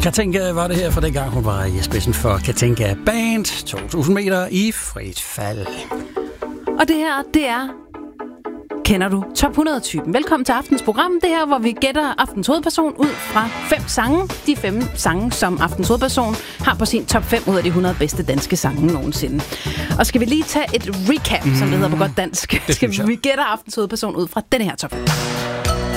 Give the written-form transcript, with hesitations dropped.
Katinka var det her for den gang, hun var i spidsen for Katinka Band. 2000 meter i frit fald. Og det her, det er... Kender du Top 100-typen? Velkommen til aftens program. Det her, hvor vi gætter aftens hovedperson ud fra 5 sange. De 5 sange, som aftens hovedperson har på sin top 5 ud af de 100 bedste danske sange nogensinde. Og skal vi lige tage et recap, som det hedder på godt dansk. Skal vi gætte aftens hovedperson ud fra denne her top 5.